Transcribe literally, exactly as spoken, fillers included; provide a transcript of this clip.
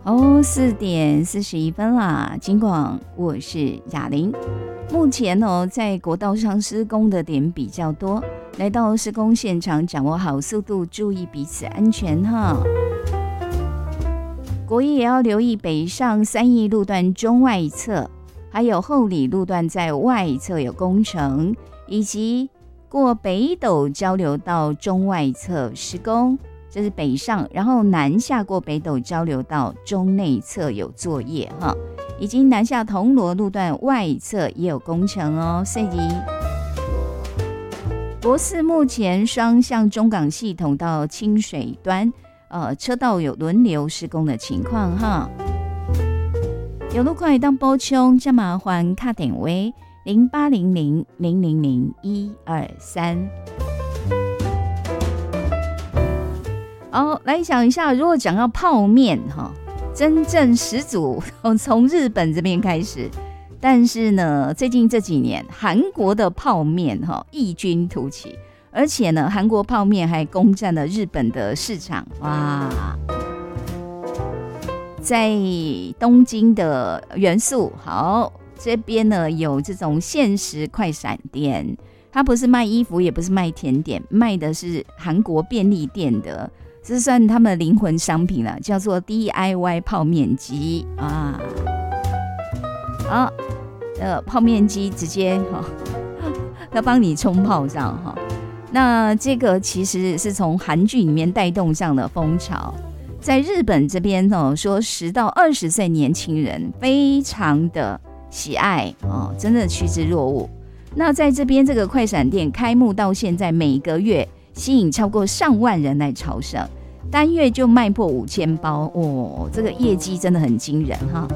哦，四点四十一分啦，金广，我是雅玲。目前哦，在国道上施工的点比较多，来到施工现场，掌握好速度，注意彼此安全哈。国一也要留意北上三义路段中外侧，还有后里路段在外侧有工程，以及过北斗交流道中外侧施工。这是北上，然后南下过北斗交流道中内侧有作业哈，以及南下铜锣路段外侧也有工程哦。所以国四目前双向中港系统到清水端，呃，车道有轮流施工的情况哈。有路况当补充，加麻烦卡点位零八零零零零零一二三。哦，来想一下，如果讲到泡面哈，真正始祖从日本这边开始，但是呢，最近这几年韩国的泡面哈异军突起，而且呢，韩国泡面还攻占了日本的市场，哇！在东京的元素好这边呢，有这种限时快闪店，它不是卖衣服，也不是卖甜点，卖的是韩国便利店的。这算他们的灵魂商品了，叫做 D I Y 泡面机啊！好，呃，泡面机直接哈，要帮你冲泡上哈。那这个其实是从韩剧里面带动上的风潮，在日本这边哦，说十到二十岁年轻人非常的喜爱哦，真的趋之若鹜。那在这边这个快闪店开幕到现在，每个月吸引超过上万人来朝圣，单月就卖破五千包，哦，这个业绩真的很惊人哈。